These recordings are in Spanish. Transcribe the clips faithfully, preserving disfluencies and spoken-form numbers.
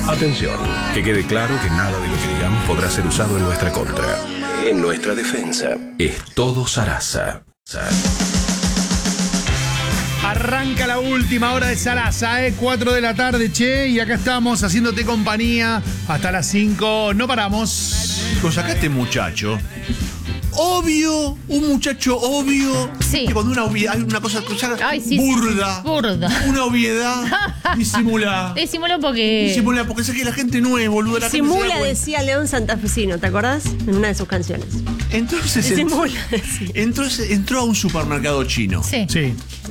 Atención, que quede claro que nada de lo que digamos podrá ser usado en nuestra contra. En nuestra defensa, es todo Sarasa. Arranca la última hora de Sarasa, ¿eh? cuatro de la tarde, che, y acá estamos haciéndote compañía hasta las cinco. No paramos. Chicos, acá este muchacho. Obvio, un muchacho obvio. Sí. Que cuando una obviedad, hay una cosa Ay, sí, burda. sí, burda. Una obviedad. Disimula. Disimula porque. Disimula, porque sé que la gente no es boluda. La gente se da Simula, cuenta. decía León Santafesino, ¿te acordás? En una de sus canciones. Entonces, Disimula, ent- sí. entró, entró a un supermercado chino. Sí. Sí.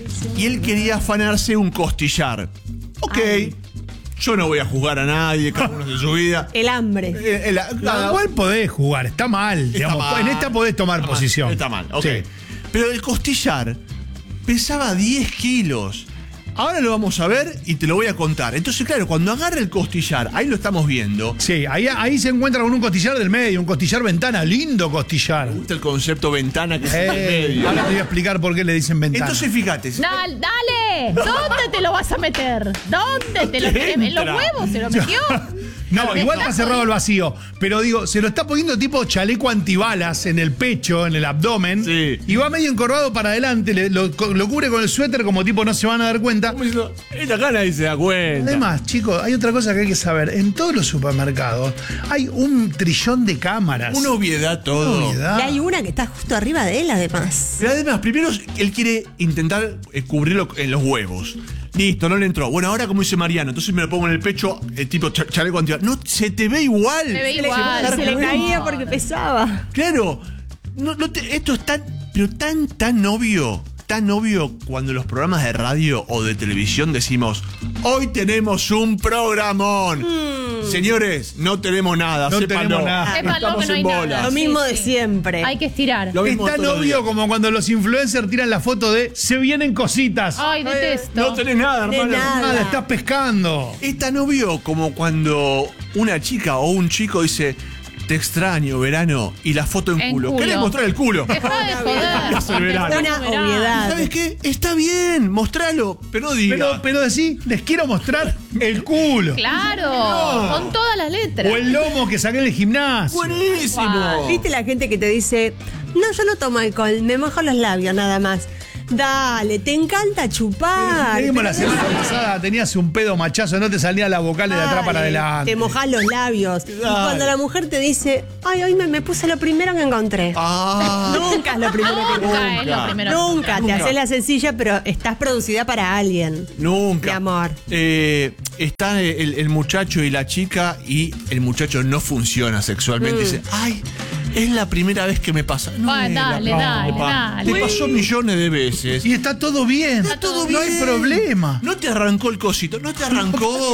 Y él quería afanarse un costillar. Ok. Ay. Yo no voy a juzgar a nadie, cada uno de su vida. El hambre. Eh, el- cada- Igual podés jugar, está mal. digamos. mal. En esta podés tomar Está mal, posición. Está mal, ok. Sí. Pero el costillar pesaba diez kilos. Ahora lo vamos a ver y te lo voy a contar. Entonces, claro, cuando agarra el costillar, ahí lo estamos viendo. Sí, ahí, ahí se encuentra con un costillar del medio, un costillar ventana, lindo costillar. Me gusta el concepto ventana que es en el Eh, medio. ahora te voy a explicar por qué le dicen ventana. Entonces, fíjate. Dale, dale. ¿Dónde te lo vas a meter? ¿Dónde te lo Te ¿En los entra. huevos se lo metió? No, igual está cerrado el vacío. Pero digo, se lo está poniendo tipo chaleco antibalas en el pecho, en el abdomen. Sí. Y va medio encorvado para adelante, le- lo, lo cubre con el suéter como tipo no se van a dar cuenta. Como diciendo, esta cara nadie se da cuenta. Además, chicos, hay otra cosa que hay que saber. En todos los supermercados hay un trillón de cámaras. Una obviedad todo. Una obviedad. Y hay una que está justo arriba de él, además. Pero además, primero él quiere intentar eh, cubrirlo en los huevos. Listo, no le entró. Bueno, ahora como dice Mariano, entonces me lo pongo en el pecho, el tipo cha- chaleco antibalas. No, se te ve igual. Se ve Se le, igual. se le cuenta. caía porque pesaba. Claro. No, no te- esto es tan, pero tan, tan obvio. Tan obvio cuando los programas de radio o de televisión decimos, hoy tenemos un programón. Señores, no tenemos nada, No sépanlo. tenemos nada. Sépanlo Estamos que no hay en nada. bolas. Lo mismo Sí, de sí. siempre. Hay que estirar. Lo Es mismo tan todos los obvio días. como cuando los influencers tiran la foto de se vienen cositas. Ay, detesto. No tenés nada, De hermano. nada. Nada, estás pescando. Es tan obvio como cuando una chica o un chico dice, te extraño, verano, y la foto en, En culo. culo. ¿Querés mostrar el culo? Deja de joder. Es el verano. Una obviedad. ¿Sabes qué? Está bien, mostralo, pero no diga. Pero, pero así, les quiero mostrar el culo. Claro. Con todas las letras. O el lomo que saqué en el gimnasio. Buenísimo. ¿Viste la gente que te dice, no, yo no tomo alcohol, me mojo los labios nada más? Dale, te encanta chupar. Seguimos la semana pasada, tenías un pedo machazo, no te salía la vocal de atrás para Dale, adelante. Te mojás los labios. Y cuando la mujer te dice, ay, hoy me, me puse lo primero que encontré. Ah, Nunca es lo primero que encontré. Nunca es lo primero. Nunca, te Nunca. haces la sencilla, pero estás producida para alguien. nunca. Mi amor. Eh, está el, el muchacho y la chica y el muchacho no funciona sexualmente. Dice, ay, es la primera vez que me pasa. No, Ah, es la dale, primera dale, vez que me pasa. dale. Te pasó millones de veces. Y está todo bien. Está todo No hay bien. problema. No te arrancó el cosito, no te arrancó.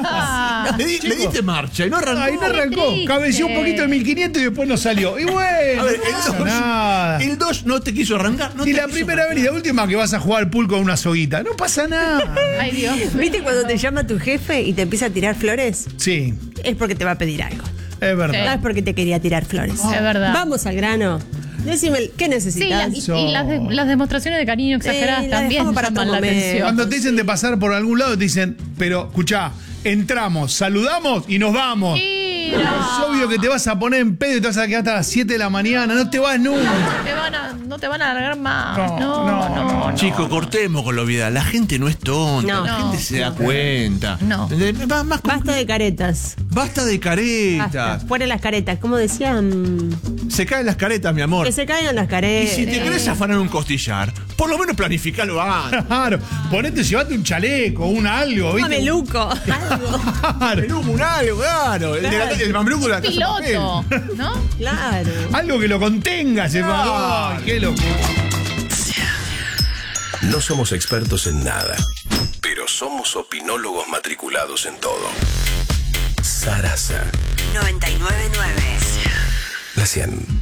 le, di- le diste marcha y no arrancó. Ahí no arrancó. triste. Cabeció un poquito de mil quinientos y después no salió. Y bueno, A ver, no pasa el dos, nada. el dos no te quiso arrancar. No Y te la quiso primera arrancar. vez y la última que vas a jugar al pool con una soguita. No pasa nada. Ay, Dios. ¿Viste cuando te llama tu jefe y te empieza a tirar flores? Sí, Es porque te va a pedir algo. es verdad. No es porque te quería tirar flores. Es verdad. Vamos al grano. Decime, ¿qué Sí, necesitas? las, y, y las, de- las demostraciones de cariño exageradas Eh, las también dejamos para llaman otro la momento. atención. Cuando te dicen de pasar por algún lado, te dicen, pero escuchá, entramos, saludamos y nos vamos. Mira, Es obvio que te vas a poner en pedo y te vas a quedar hasta las siete de la mañana. No te vas nunca. te van a, no te van a alargar más. No, No, no, no, no. Chicos, cortemos con la obviedad. La gente no es tonta. No. la No. gente se da cuenta. No. ¿Entendés? Va- más Basta de caretas. Basta de caretas. Basta. Fuera las caretas. ¿Cómo decían? Se caen las caretas, mi amor. Que se caigan las Y caretas. si te querés afanar un costillar, por lo menos planificalo antes. Claro, ponete, llevate un chaleco, un algo, Un ¿viste? mameluco. Algo. Claro. Peluco, un algo, claro. El, de la- el mameluco de la casa de Piloto, papel. ¿no? Claro. Algo que lo contenga, se Claro. Ay, qué locura. No somos expertos en nada, pero somos opinólogos matriculados en todo. Sarasa, noventa y nueve punto nueve. la cien.